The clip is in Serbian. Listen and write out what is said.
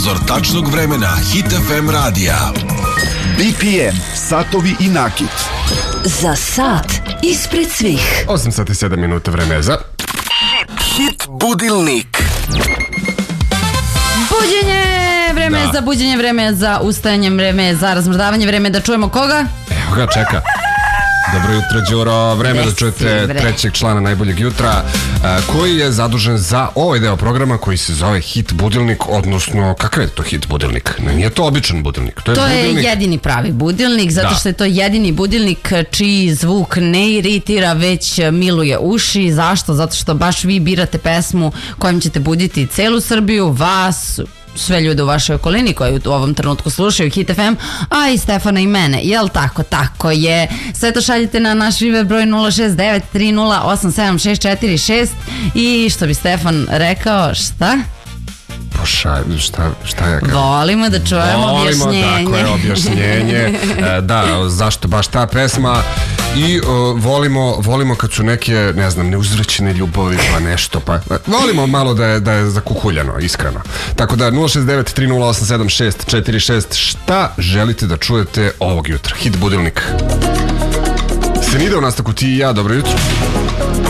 obzor tačnog vremena Hit FM radija. BPM, satovi i nakit. Za sat ispred svih. 8 sati 7 minuta, vreme je za Hit budilnik. Buđenje! Vreme je za buđenje, vreme je za ustajanje, vreme je za razmrdavanje, vreme je da čujemo koga? Evo ga, čeka. Dobro jutro, Đuro. Vreme da čujete trećeg člana Najboljeg jutra, koji je zadužen za ovaj deo programa koji se zove Hit budilnik, odnosno kakav je to Hit budilnik? Nije to običan budilnik. To je jedini pravi budilnik, zato što je to jedini budilnik čiji zvuk ne iritira, već miluje uši. Zašto? Zato što baš vi birate pesmu kojom ćete buditi celu Srbiju, vas, sve ljude u vašoj okolini koji u ovom trenutku slušaju Hit FM, a i Stefana i mene. Jel tako? Tako je. Sve to šaljite na naš Viber broj 069 3087 646 i što bi Stefan rekao, šta? Šta ja kažem? Volimo da čujemo objašnjenje. Tako je, objašnjenje. Da, zašto baš ta pesma. I volimo kad su neke, ne znam, neuzvraćene ljubavi pa nešto, pa volimo malo da je zakukuljano, iskreno. Tako da 069 3087 646, šta želite da čujete ovog jutra? Hit budilnik. Senida u nastavku, ti i ja, dobro jutro.